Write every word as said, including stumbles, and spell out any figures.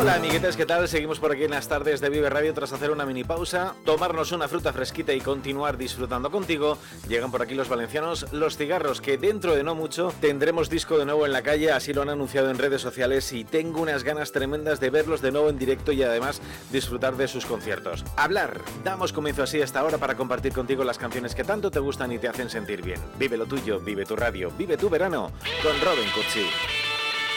Hola amiguetes, ¿qué tal? Seguimos por aquí en las tardes de Vive Radio tras hacer una mini pausa, tomarnos una fruta fresquita y continuar disfrutando contigo. Llegan por aquí los valencianos Los Cigarros, que dentro de no mucho tendremos disco de nuevo en la calle, así lo han anunciado en redes sociales y tengo unas ganas tremendas de verlos de nuevo en directo y además disfrutar de sus conciertos. Hablar, damos comienzo así hasta ahora para compartir contigo las canciones que tanto te gustan y te hacen sentir bien. Vive lo tuyo, vive tu radio, vive tu verano con Robin Cucci.